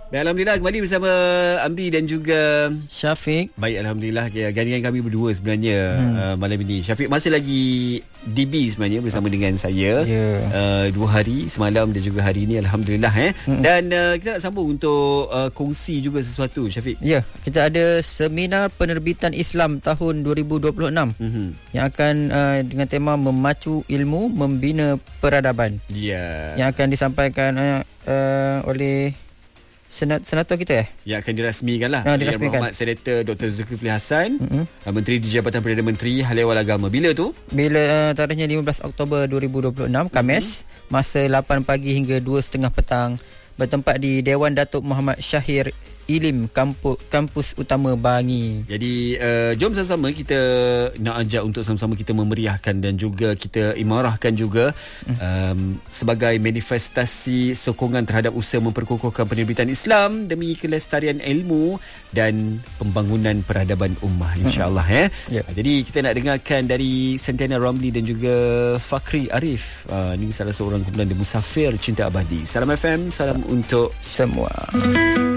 Dan Alhamdulillah kembali bersama Amri dan juga Syafiq. Baik, Alhamdulillah gandingan kami berdua sebenarnya malam ini. Syafiq masih lagi DB sebenarnya bersama dengan saya 2 hari semalam dan juga hari ini, Alhamdulillah. Dan kita nak sambung untuk kongsi juga sesuatu, Syafiq. Ya, kita ada seminar penerbitan Islam tahun 2026 yang akan dengan tema memacu ilmu membina peradaban. Yang akan disampaikan oleh Senator kita yang akan dirasmikan lah. Dirasmikan. Muhammad Senator Dr. Zulkifli Hasan, Menteri di Jabatan Perdana Menteri Hal Ehwal Agama. Bila tu? Bila tarikhnya 15 Oktober 2026, Khamis, masa 8 pagi hingga 2.30 petang, bertempat di Dewan Datuk Muhammad Syahir Ilim, kampus utama Bangi. Jadi jom sama-sama kita nak ajak untuk sama-sama kita memeriahkan dan juga kita imarahkan juga sebagai manifestasi sokongan terhadap usaha memperkokohkan penerbitan Islam demi kelestarian ilmu dan pembangunan peradaban ummah, insya-Allah. Jadi kita nak dengarkan dari Sentiana Ramli dan juga Fakri Arif. Ini salah seorang kumpulan The Musafir Cinta Abadi. Salam FM, salam untuk semua.